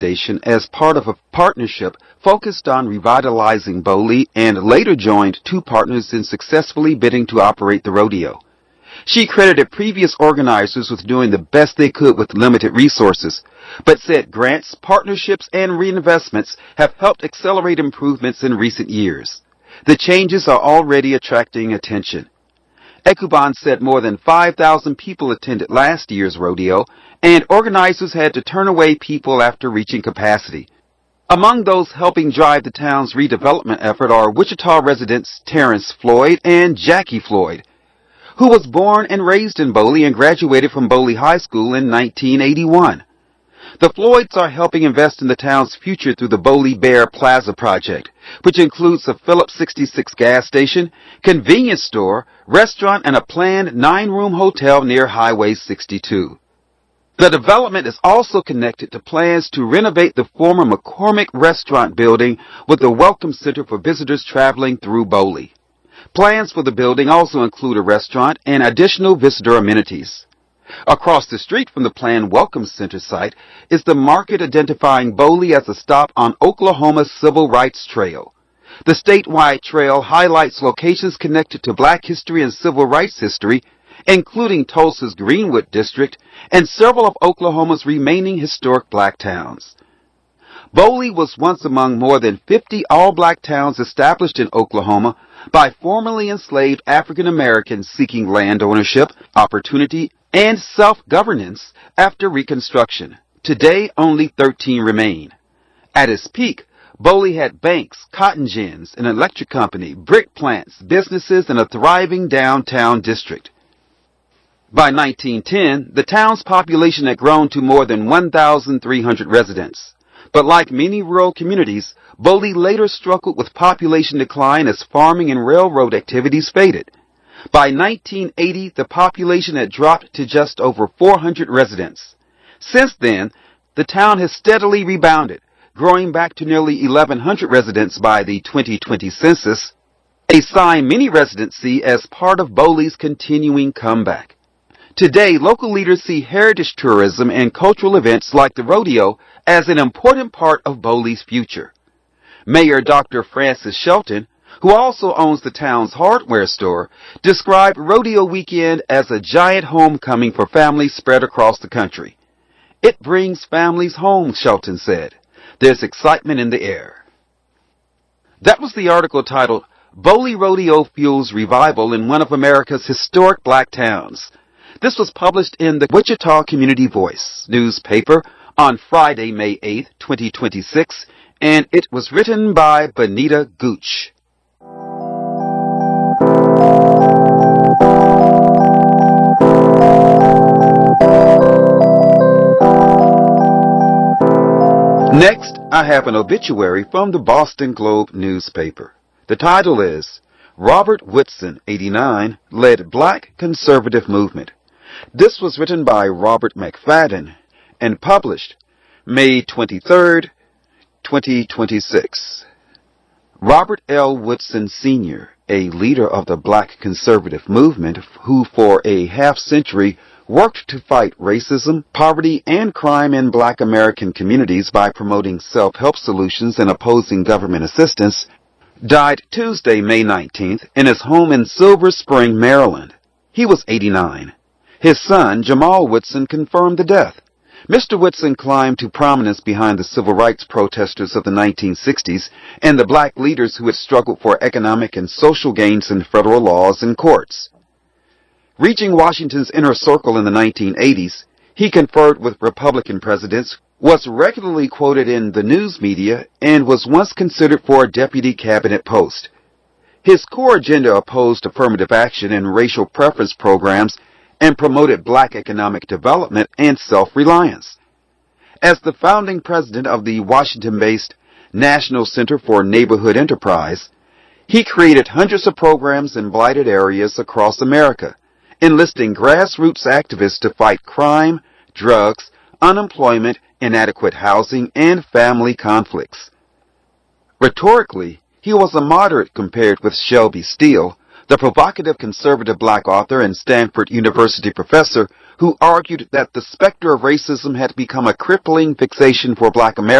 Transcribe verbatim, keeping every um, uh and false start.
station as part of a partnership focused on revitalizing Boley and later joined two partners in successfully bidding to operate the rodeo. She credited previous organizers with doing the best they could with limited resources, but said grants, partnerships, and reinvestments have helped accelerate improvements in recent years. The changes are already attracting attention. Ekuban said more than five thousand people attended last year's rodeo, and organizers had to turn away people after reaching capacity. Among those helping drive the town's redevelopment effort are Wichita residents Terrence Floyd and Jackie Floyd, who was born and raised in Boley and graduated from Boley High School in nineteen eighty-one. The Floyds are helping invest in the town's future through the Boley Bear Plaza project, which includes a Phillips sixty-six gas station, convenience store, restaurant, and a planned nine-room hotel near Highway sixty-two. The development is also connected to plans to renovate the former McCormick Restaurant building with a welcome center for visitors traveling through Boley. Plans for the building also include a restaurant and additional visitor amenities. Across the street from the planned Welcome Center site is the market identifying Boley as a stop on Oklahoma's Civil Rights Trail. The statewide trail highlights locations connected to Black history and civil rights history, including Tulsa's Greenwood District and several of Oklahoma's remaining historic black towns. Boley was once among more than fifty all-black towns established in Oklahoma by formerly enslaved African Americans seeking land ownership, opportunity, and self-governance after Reconstruction. Today, only thirteen remain. At its peak, Boley had banks, cotton gins, an electric company, brick plants, businesses, and a thriving downtown district. By nineteen ten, the town's population had grown to more than one thousand three hundred residents. But like many rural communities, Boley later struggled with population decline as farming and railroad activities faded. By nineteen eighty, the population had dropped to just over four hundred residents. Since then, the town has steadily rebounded, growing back to nearly eleven hundred residents by the twenty twenty census, a sign many residents see as part of Boley's continuing comeback. Today, local leaders see heritage tourism and cultural events like the rodeo as an important part of Boley's future. Mayor Doctor Francis Shelton, who also owns the town's hardware store, described Rodeo Weekend as a giant homecoming for families spread across the country. It brings families home, Shelton said. There's excitement in the air. That was the article titled, Boley Rodeo Fuels Revival in One of America's Historic Black Towns. This was published in the Wichita Community Voice newspaper on Friday, May eighth, twenty twenty-six, and it was written by Benita Gooch. Next, I have an obituary from the Boston Globe newspaper. The title is, Robert Woodson, eighty-nine, led Black Conservative Movement. This was written by Robert McFadden and published May twenty-third, twenty twenty-six. Robert L. Woodson, Senior, a leader of the Black Conservative Movement who for a half-century worked to fight racism, poverty, and crime in Black American communities by promoting self-help solutions and opposing government assistance, died Tuesday, May nineteenth, in his home in Silver Spring, Maryland. He was eighty-nine. His son, Jamal Woodson, confirmed the death. Mister Woodson climbed to prominence behind the civil rights protesters of the nineteen sixties and the black leaders who had struggled for economic and social gains in federal laws and courts. Reaching Washington's inner circle in the nineteen eighties, he conferred with Republican presidents, was regularly quoted in the news media, and was once considered for a deputy cabinet post. His core agenda opposed affirmative action and racial preference programs and promoted black economic development and self-reliance. As the founding president of the Washington-based National Center for Neighborhood Enterprise, he created hundreds of programs in blighted areas across America, enlisting grassroots activists to fight crime, drugs, unemployment, inadequate housing, and family conflicts. Rhetorically, he was a moderate compared with Shelby Steele, the provocative conservative black author and Stanford University professor who argued that the specter of racism had become a crippling fixation for black Americans